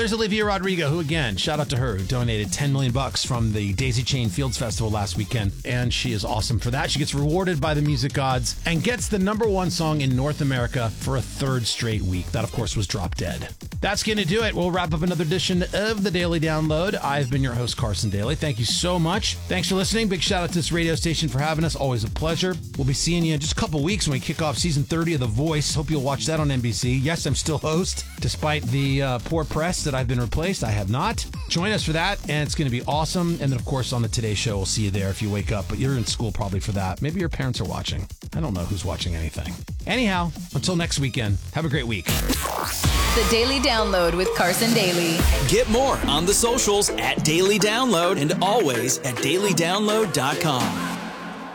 there's Olivia Rodrigo, who again, shout out to her, who donated $10 million from the Daisy Chain Fields Festival last weekend. And she is awesome for that. She gets rewarded by the music gods and gets the #1 song in North America for a third straight week. That, of course, was Drop Dead. That's going to do it. We'll wrap up another edition of the Daily Download. I've been your host, Carson Daly. Thank you so much. Thanks for listening. Big shout out to this radio station for having us. Always a pleasure. We'll be seeing you in just a couple weeks when we kick off season 30 of The Voice. Hope you'll watch that on NBC. Yes, I'm still host. Despite the poor press that I've been replaced, I have not. Join us for that, and it's going to be awesome. And then, of course, on the Today Show, we'll see you there if you wake up. But you're in school probably for that. Maybe your parents are watching. I don't know who's watching anything. Anyhow, until next weekend, have a great week. The Daily Download with Carson Daly. Get more on the socials at Daily Download and always at dailydownload.com.